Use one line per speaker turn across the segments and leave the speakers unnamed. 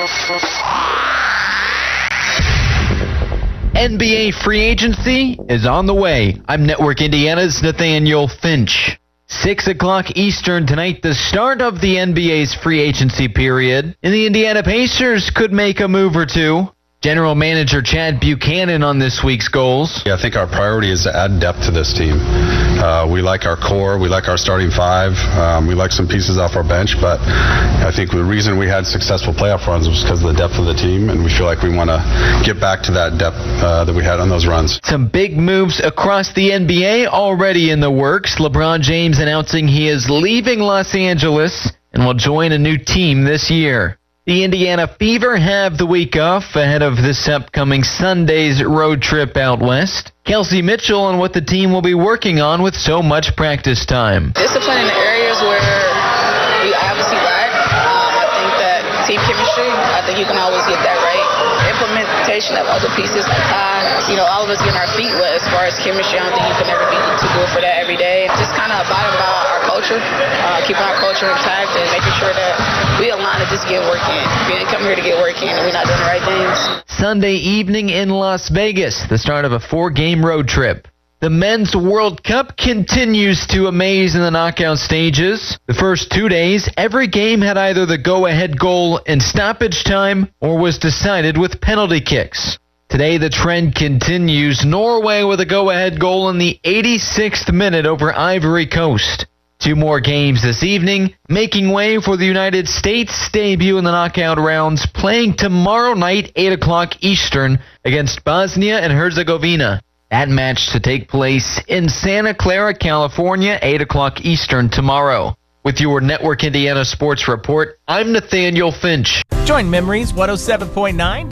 NBA free agency is on the way. I'm Network Indiana's Nathaniel Finch. 6 o'clock Eastern tonight, the start of the NBA's free agency period. And the Indiana Pacers could make a move or two. General Manager Chad Buchanan on this week's goals.
Yeah, I think our priority is to add depth to this team. We like our core. We like our starting five. We like some pieces off our bench. But I think the reason we had successful playoff runs was because of the depth of the team. And we feel like we want to get back to that depth that we had on those runs.
Some big moves across the NBA already in the works. LeBron James announcing he is leaving Los Angeles and will join a new team this year. The Indiana Fever have the week off ahead of this upcoming Sunday's road trip out west. Kelsey Mitchell on what the team will be working on with so much practice time.
Discipline in the areas where we obviously lack. I think that team chemistry, I think you can always get that right. Implementation of other pieces like time, all of us getting our feet wet as far as chemistry. I don't think you can ever be too good for that every day. Just kind of abiding by our culture, keeping our culture intact and making sure that we align to just get work in. We didn't come here to get work in and we're not doing the right things.
Sunday evening in Las Vegas, the start of a 4-game road trip. The Men's World Cup continues to amaze in the knockout stages. The first 2 days, every game had either the go-ahead goal in stoppage time or was decided with penalty kicks. Today, the trend continues. Norway with a go-ahead goal in the 86th minute over Ivory Coast. 2 more games this evening, making way for the United States' debut in the knockout rounds, playing tomorrow night, 8 o'clock Eastern, against Bosnia and Herzegovina. That match to take place in Santa Clara, California, 8 o'clock Eastern tomorrow. With your Network Indiana Sports Report, I'm Nathaniel Finch.
Join Memories 107.9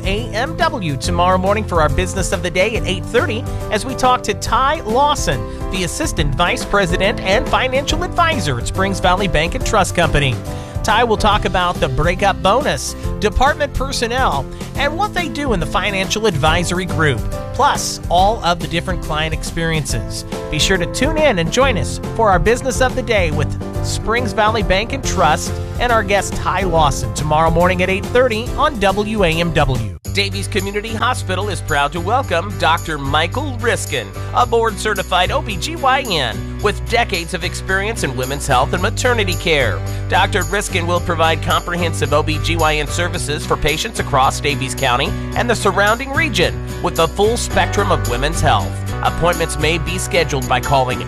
WAMW tomorrow morning for our Business of the Day at 8:30 as we talk to Ty Lawson, the Assistant Vice President and Financial Advisor at Springs Valley Bank and Trust Company. Ty will talk about the breakup bonus, department personnel, and what they do in the financial advisory group, plus all of the different client experiences. Be sure to tune in and join us for our Business of the Day with Springs Valley Bank and Trust and our guest Ty Lawson tomorrow morning at 8:30 on WAMW. Davies Community Hospital is proud to welcome Dr. Michael Riskin, a board-certified OBGYN with decades of experience in women's health and maternity care. Dr. Riskin will provide comprehensive OBGYN services for patients across Davies County and the surrounding region with a full spectrum of women's health. Appointments may be scheduled by calling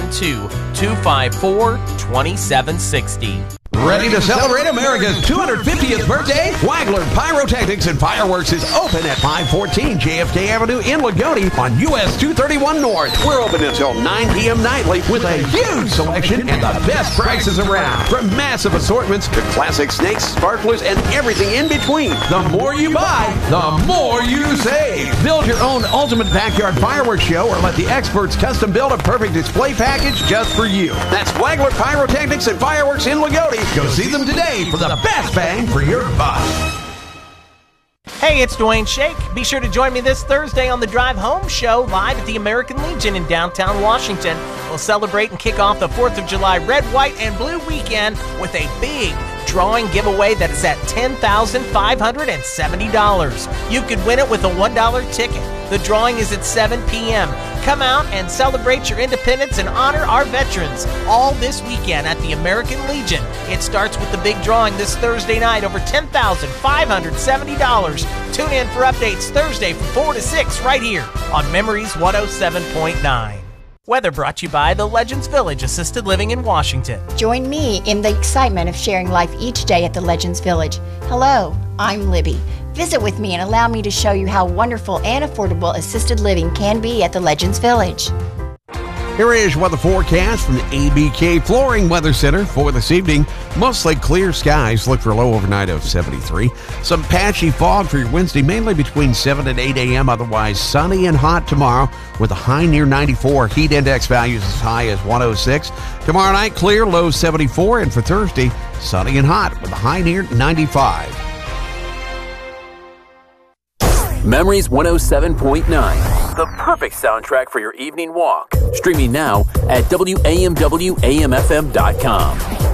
812-254-2760.
Ready to celebrate America's 250th birthday? Wagler Pyrotechnics and Fireworks is open at 514 JFK Avenue in Lagodi on US 231 North. We're open until 9 p.m. nightly with a huge selection and the best prices around. From massive assortments to classic snakes, sparklers, and everything in between. The more you buy, the more you save. Build your own ultimate backyard fireworks show or let the experts custom build a perfect display package just for you. That's Wagler Pyrotechnics and Fireworks in Lagodi. Go see them today for the best bang for your buck.
Hey, it's Dwayne Shake. Be sure to join me this Thursday on the Drive Home Show live at the American Legion in downtown Washington. We'll celebrate and kick off the 4th of July Red, White, and Blue weekend with a big drawing giveaway that is at $10,570. You could win it with a $1 ticket. The drawing is at 7 p.m. Come out and celebrate your independence and honor our veterans all this weekend at the American Legion. It starts with the big drawing this Thursday night, over $10,570. Tune in for updates Thursday from 4 to 6 right here on Memories 107.9. Weather brought to you by the Legends Village Assisted Living in Washington.
Join me in the excitement of sharing life each day at the Legends Village. Hello, I'm Libby. Visit with me and allow me to show you how wonderful and affordable assisted living can be at the Legends Village.
Here is weather forecast from the ABK Flooring Weather Center for this evening. Mostly clear skies. Look for a low overnight of 73. Some patchy fog for your Wednesday, mainly between 7 and 8 a.m. Otherwise sunny and hot tomorrow with a high near 94. Heat index values as high as 106. Tomorrow night, clear, low 74. And for Thursday, sunny and hot with a high near 95.
Memories 107.9, the perfect soundtrack for your evening walk. Streaming now at WAMWAMFM.com.